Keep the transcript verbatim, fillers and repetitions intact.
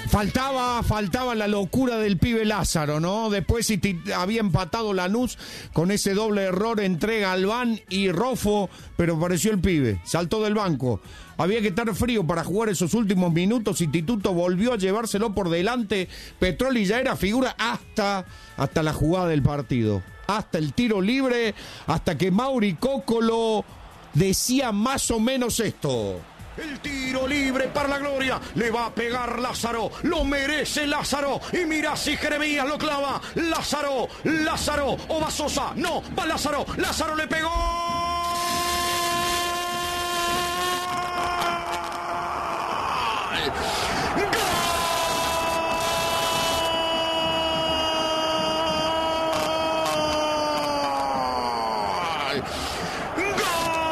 Faltaba, faltaba la locura del pibe Lázaro, ¿no? Después si había empatado Lanús con ese doble error entre Galván y Rofo, pero apareció el pibe, saltó del banco. Había que estar frío para jugar esos últimos minutos. Instituto volvió a llevárselo por delante. Petroli ya era figura hasta, hasta la jugada del partido. Hasta el tiro libre, hasta que Mauri Cóccolo decía más o menos esto. El tiro libre para la gloria. Le va a pegar Lázaro. Lo merece Lázaro. Y mira si Jeremías lo clava. Lázaro, Lázaro. O va Sosa. No, va Lázaro. Lázaro le pegó.